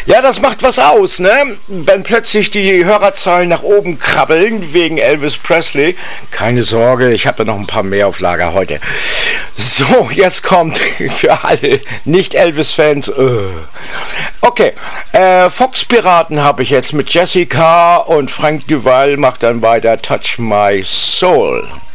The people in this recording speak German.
Ja, das macht was aus, ne? Wenn plötzlich die Hörerzahlen nach oben krabbeln wegen Elvis Presley. Keine Sorge, ich habe da noch ein paar mehr auf Lager heute. So, jetzt kommt für alle Nicht-Elvis-Fans. Okay, Fox Piraten habe ich jetzt mit Jessica und Frank Duval macht dann weiter Touch My Soul.